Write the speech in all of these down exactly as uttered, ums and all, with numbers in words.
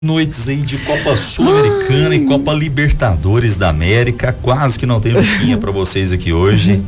Noites aí de Copa Sul-Americana e Copa Libertadores da América, quase que não tem lutinha pra vocês aqui hoje.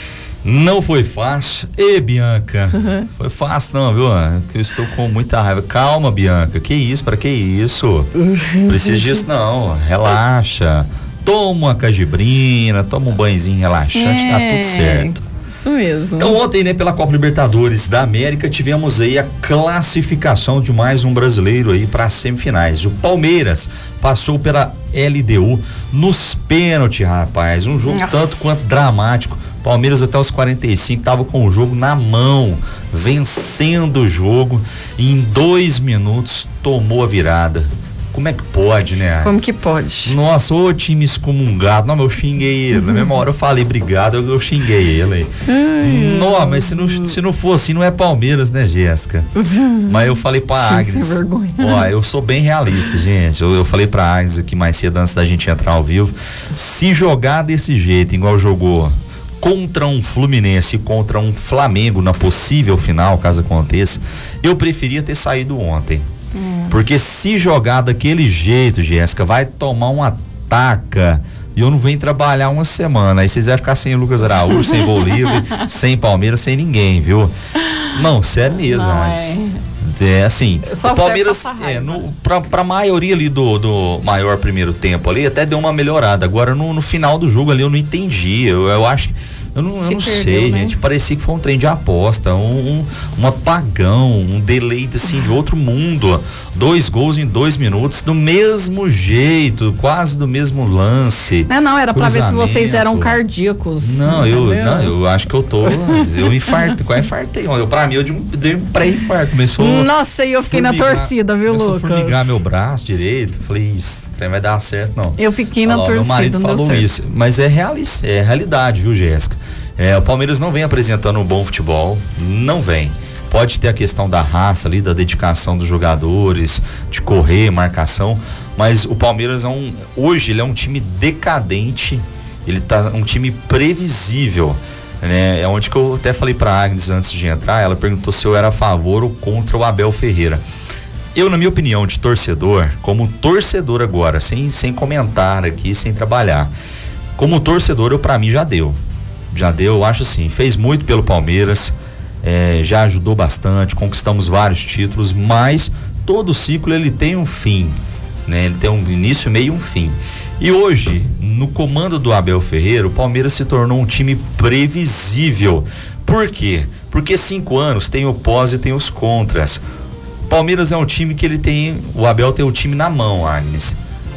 Não foi fácil. Ê, Bianca, uhum. Foi fácil não, viu? Que eu estou com muita raiva. Calma, Bianca, que isso, pra que isso? Precisa disso não, relaxa. Toma uma cajibrina, toma um banhozinho relaxante, é. Tá tudo certo. Isso mesmo. Então ontem, né, pela Copa Libertadores da América, tivemos aí a classificação de mais um brasileiro aí para as semifinais. O Palmeiras passou pela L D U nos pênaltis, rapaz, um jogo Nossa. tanto quanto dramático. Palmeiras até os quarenta e cinco tava com o jogo na mão, vencendo o jogo e em dois minutos tomou a virada. Como é que pode, né? Como que pode? Nossa, ô time excomungado. Não, mas eu xinguei ele. Uhum. Na mesma hora eu falei, obrigado, eu, eu xinguei ele aí. Uhum. Não, mas se não, se não for assim, não é Palmeiras, né, Jéssica? Uhum. Mas eu falei pra Agnes. Ó, eu sou bem realista, gente. Eu, eu falei pra Agnes aqui mais cedo, antes da gente entrar ao vivo. Se jogar desse jeito, igual jogou contra um Fluminense e contra um Flamengo na possível final, caso aconteça, eu preferia ter saído ontem. Hum. Porque se jogar daquele jeito, Jéssica, vai tomar uma taca e eu não venho trabalhar uma semana. Aí vocês vão ficar sem Lucas Araújo, sem Voo Livre, sem Palmeiras, sem ninguém, viu? Não, sério mesmo, mas é assim, o Palmeiras, é, no, pra, pra maioria ali do, do maior primeiro tempo ali, até deu uma melhorada. Agora no, no final do jogo ali eu não entendi. Eu, eu acho que Eu não, eu não perdeu, sei, né? Gente, parecia que foi um trem de aposta, um, um, um apagão, um deleite assim de outro mundo. Dois gols em dois minutos, do mesmo jeito, quase do mesmo lance. Não, não, era pra ver se vocês eram cardíacos. Não, eu, não, eu acho que eu tô, eu infarto, quase infartei. Eu, pra mim, eu dei um pré-infarto, começou. Nossa, e eu fiquei formigar, na torcida, viu, Lucas? Começou a formigar meu braço direito, falei, isso, trem vai dar certo, não. Eu fiquei na torcida, meu marido falou isso, mas é, reali é realidade, viu, Jéssica? É, o Palmeiras não vem apresentando um bom futebol, não vem. Pode ter a questão da raça ali, da dedicação dos jogadores, de correr, marcação, mas o Palmeiras é um, hoje ele é um time decadente, ele tá um time previsível, né? É onde que eu até falei pra Agnes antes de entrar, ela perguntou se eu era a favor ou contra o Abel Ferreira. Eu, na minha opinião, de torcedor, como torcedor agora, sem, sem comentar aqui, sem trabalhar, como torcedor, eu pra mim já deu. Já deu, eu acho assim, fez muito pelo Palmeiras, é, já ajudou bastante, conquistamos vários títulos, mas todo ciclo ele tem um fim, né? Ele tem um início, meio e um fim. E hoje, no comando do Abel Ferreira, o Palmeiras se tornou um time previsível. Por quê? Porque cinco anos tem o pós e tem os contras. O Palmeiras é um time que ele tem, o Abel tem o time na mão, Agnes.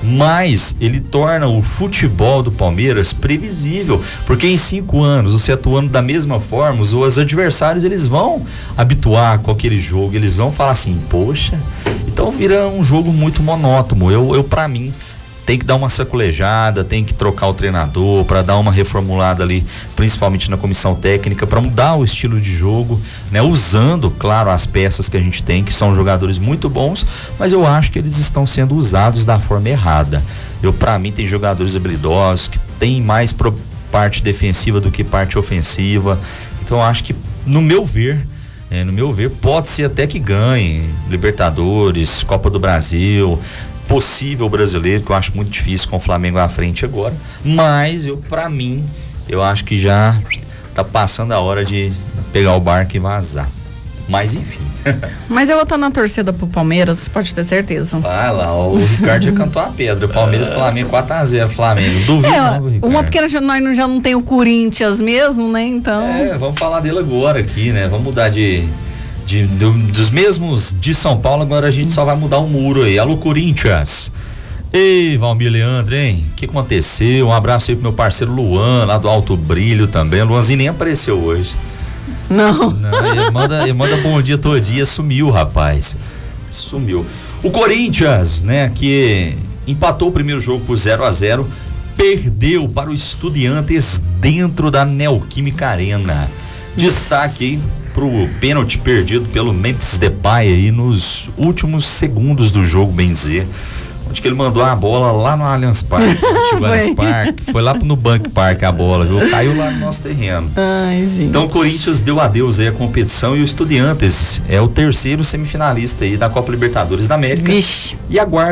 Mas ele torna o futebol do Palmeiras previsível, porque em cinco anos, você atuando da mesma forma, os, os adversários eles vão habituar com aquele jogo, eles vão falar assim, poxa, então vira um jogo muito monótono. Eu, eu para mim, tem que dar uma sacolejada, tem que trocar o treinador para dar uma reformulada ali, principalmente na comissão técnica, para mudar o estilo de jogo, né? Usando, claro, as peças que a gente tem, que são jogadores muito bons, mas eu acho que eles estão sendo usados da forma errada. Eu, para mim, tem jogadores habilidosos que tem mais pro parte defensiva do que parte ofensiva. Então, eu acho que, no meu ver, é, no meu ver, pode ser até que ganhe Libertadores, Copa do Brasil, possível brasileiro, que eu acho muito difícil com o Flamengo à frente agora, mas eu, pra mim, eu acho que já tá passando a hora de pegar o barco e vazar, mas enfim. Mas eu vou estar na torcida pro Palmeiras, pode ter certeza. Vai lá, o Ricardo já cantou a pedra, Palmeiras, Flamengo, quatro a zero Flamengo, duvido é, não, Ricardo. Uma porque nós já não tem o Corinthians mesmo, né, então. É, vamos falar dele agora aqui, né, vamos mudar de De, do, dos mesmos de São Paulo, agora a gente só vai mudar o muro aí. Alô, Corinthians. Ei, Valmir Leandro, hein? O que aconteceu? Um abraço aí pro meu parceiro Luan, lá do Alto Brilho também. O Luanzinho nem apareceu hoje. Não. Não, ele manda, ele manda bom dia todo dia, sumiu, rapaz. Sumiu. O Corinthians, né, que empatou o primeiro jogo por zero a zero, perdeu para o Estudiantes dentro da Neoquímica Arena. Destaque aí pro pênalti perdido pelo Memphis Depay aí nos últimos segundos do jogo, bem dizer, Acho que ele mandou a bola lá no Allianz Parque, no Allianz Parque, foi lá no Bank Park a bola, viu? Caiu lá no nosso terreno. Ai, gente. Então o Corinthians deu adeus aí à competição e o Estudiantes é o terceiro semifinalista aí da Copa Libertadores da América. Vixe. E aguarda